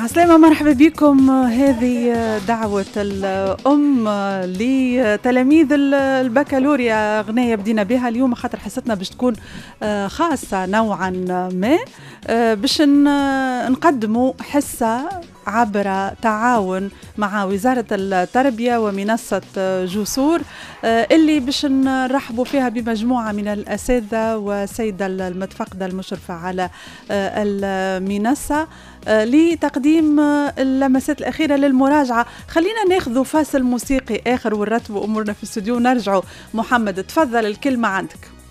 عسلامة، مرحبا بكم. هذه دعوة الأم لتلاميذ البكالوريا. غنية بدينا بها اليوم خاطر حصتنا باش تكون خاصة نوعا ما، باش نقدموا حصة عبر تعاون مع وزارة التربية ومنصة جسور، اللي باش نرحبوا فيها بمجموعة من الأساتذة وسيدة المتفقدة المشرفة على المنصة لتقديم اللمسات الأخيرة للمراجعة. خلينا ناخذ فاصل موسيقي آخر ونرتبوا أمورنا في الاستوديو ونرجعوا. محمد تفضل، الكلمة عندك.